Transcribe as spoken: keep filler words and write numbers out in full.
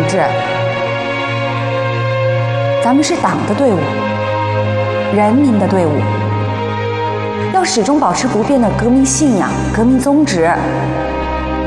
志，咱们是党的队伍，人民的队伍，要始终保持不变的革命信仰、革命宗旨，